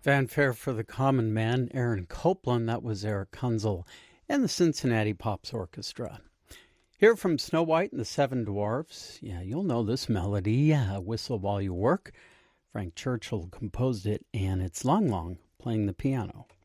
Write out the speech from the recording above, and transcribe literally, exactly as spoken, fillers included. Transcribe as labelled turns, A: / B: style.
A: Fanfare for the Common Man, Aaron Copland. That was Eric Kunzel and the Cincinnati Pops Orchestra. Here from Snow White and the Seven Dwarfs. Yeah, you'll know this melody, uh, Whistle While You Work. Frank Churchill composed it, and it's Long Long playing the piano.